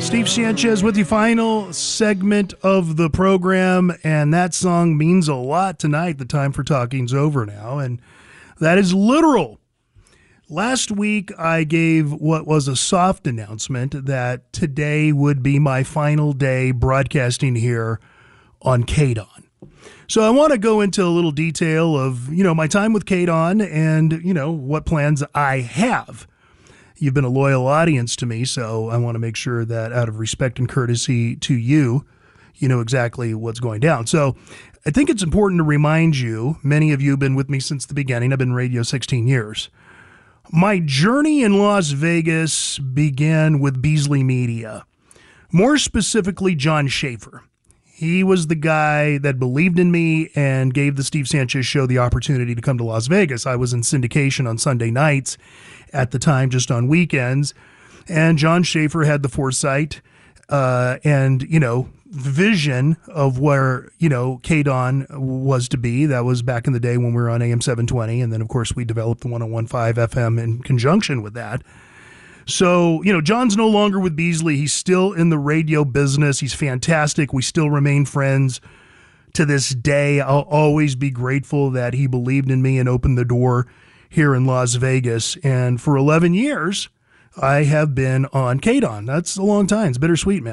Steve Sanchez with the final segment of the program, and that song means a lot tonight. The time for talking's over now, and that is literal. Last week, I gave what was a soft announcement that today would be my final day broadcasting here on KDON. So I want to go into a little detail of, my time with KDON and, what plans I have. You've been a loyal audience to me, so I want to make sure that out of respect and courtesy to you, you know exactly what's going down. So I think it's important to remind you, many of you have been with me since the beginning. I've been in radio 16 years. My journey in Las Vegas began with Beasley Media, more specifically John Schaefer. He was the guy that believed in me and gave the Steve Sanchez Show the opportunity to come to Las Vegas. I was in syndication on Sunday nights at the time, just on weekends. And John Schaefer had the foresight and, vision of where, KDON was to be. That was back in the day when we were on AM 720. And then, of course, we developed the 101.5 FM in conjunction with that. So, John's no longer with Beasley. He's still in the radio business. He's fantastic. We still remain friends to this day. I'll always be grateful that he believed in me and opened the door here in Las Vegas. And for 11 years, I have been on KDON. That's a long time. It's bittersweet, man.